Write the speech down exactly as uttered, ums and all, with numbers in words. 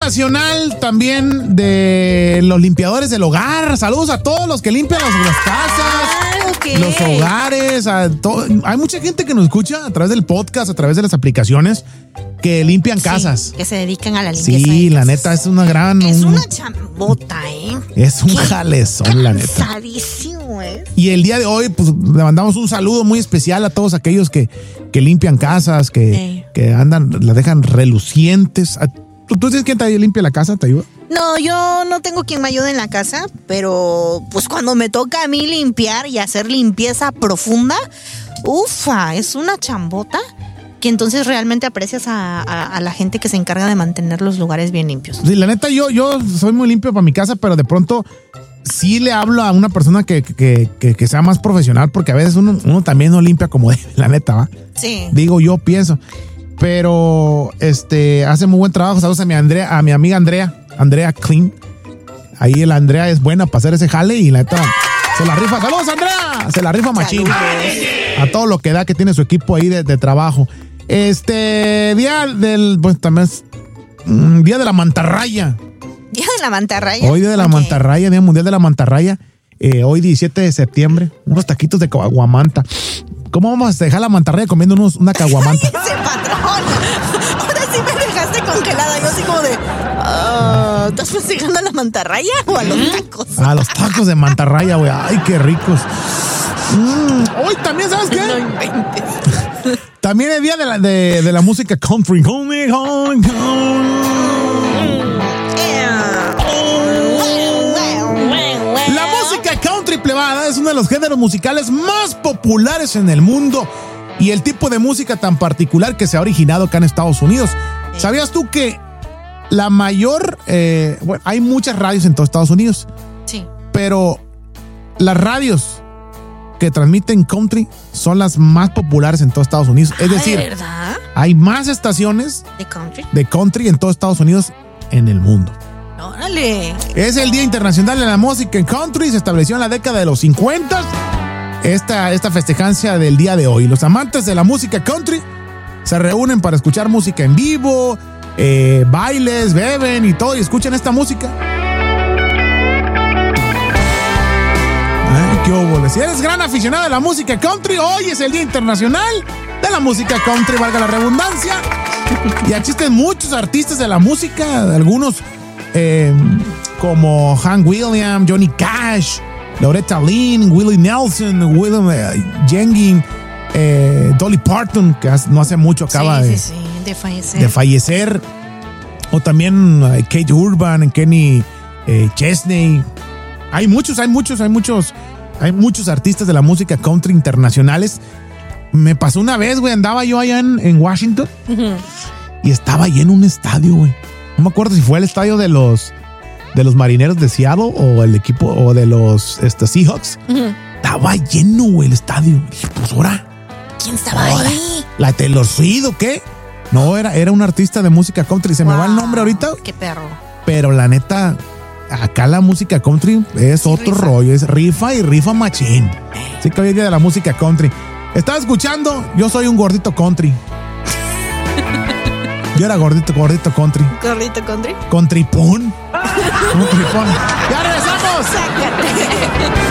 Internacional también de los limpiadores del hogar. Saludos a todos los que limpian las, las casas, ah, okay. los hogares. A to- Hay mucha gente que nos escucha a través del podcast, a través de las aplicaciones, que limpian Sí, casas. que se dedican a la limpieza. Sí, de la casas. neta es una gran... Es un- una chambota, ¿eh? Es un jalezón, la neta. Cansadísimo, ¿eh? Y el día de hoy, pues, le mandamos un saludo muy especial a todos aquellos que, que limpian casas, que, Ey. que andan, las dejan relucientes. ¿Tú, ¿Tú tienes quien te limpia la casa? ¿Te ayuda? No, yo no tengo quien me ayude en la casa, pero pues cuando me toca a mí limpiar y hacer limpieza profunda, ufa, es una chambota que entonces realmente aprecias a, a, a la gente que se encarga de mantener los lugares bien limpios. Sí, la neta, yo, yo soy muy limpio para mi casa, pero de pronto sí le hablo a una persona que, que, que, que sea más profesional, porque a veces uno, uno también no limpia como debe, la neta, ¿va? Sí. Digo, yo pienso. Pero este hace muy buen trabajo. Saludos a mi Andrea, a mi amiga Andrea, Andrea Clean. Ahí la Andrea es buena para hacer ese jale y la neta se la rifa. ¡Saludos, Andrea! Se la rifa machín. A todo lo que da que tiene su equipo ahí de, de trabajo. Este día del, pues también es mm, día de la mantarraya. Día de la mantarraya. Hoy día de la Ok. mantarraya, Día Mundial de la Mantarraya. Eh, hoy diecisiete de septiembre, unos taquitos de caguamanta. ¿Cómo vamos a dejar la mantarraya comiendo unos, una caguamanta? Ese patrón. Ahora sí me dejaste congelada. Yo así como de. ah, ¿Estás festejando a la mantarraya o a los tacos? A los tacos de mantarraya, güey. Ay, qué ricos. Mm, hoy también, ¿sabes qué? No inventes. También es día de la, de, de la música country. Country, country, country. La música country plebada es uno de los géneros musicales más populares en el mundo y el tipo de música tan particular que se ha originado acá en Estados Unidos. ¿Sabías tú que la mayor... Eh, bueno, hay muchas radios en todo Estados Unidos, Sí. pero las radios que transmiten country son las más populares en todo Estados Unidos? Es decir, ¿De verdad? hay más estaciones ¿De country? de country en todo Estados Unidos en el mundo. Órale. Es el Día Internacional de la Música en Country. Se estableció en la década de los cincuenta. Esta, esta festejancia del día de hoy. Los amantes de la música country se reúnen para escuchar música en vivo, eh, bailes, beben y todo, y escuchan esta música. Ay, qué óvole. Si eres gran aficionado de la música country, hoy es el Día Internacional de la Música Country, valga la redundancia. Y existen muchos artistas de la música, algunos eh, como Hank Williams, Johnny Cash, Loretta Lynn, Willie Nelson, William eh, Jenkins, eh, Dolly Parton, que hace- no hace mucho acaba sí, de, sí, sí, de fallecer. de fallecer. O también eh, Kate Urban, Kenny eh, Chesney. Hay muchos, hay muchos, hay muchos, hay muchos artistas de la música country internacionales. Me pasó una vez, güey, andaba yo allá en, en Washington Ujú. y estaba lleno un estadio, güey. No me acuerdo si fue el estadio de los de los Marineros de Seattle o el equipo o de los este, Seahawks. Ujú. Estaba lleno, güey, el estadio. Dije, pues ahora, ¿Quién estaba ahora, ahí? la Taylor Swift, ¿o qué? No, era, era un artista de música country. Se me va el Wow, nombre ahorita, Qué perro. pero la neta, acá la música country es Sí, otro rifa. rollo, es rifa y rifa machín. Sí que hoy es día de la música country. Estaba escuchando, yo soy un gordito country. Yo era gordito, gordito country. Corrito country. Con tripón. Un tripón. ¡Ya regresamos! Sácate.